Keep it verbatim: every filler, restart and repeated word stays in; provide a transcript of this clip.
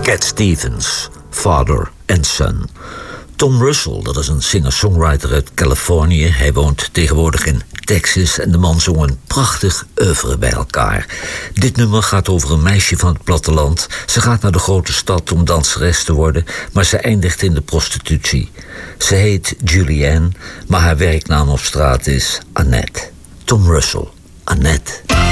Cat Stevens, Father and Son. Tom Russell, dat is een singer-songwriter uit Californië. Hij woont tegenwoordig in Texas en de man zong een prachtig oeuvre bij elkaar. Dit nummer gaat over een meisje van het platteland. Ze gaat naar de grote stad om danseres te worden, maar ze eindigt in de prostitutie. Ze heet Julianne, maar haar werknaam op straat is Annette. Tom Russell, Annette.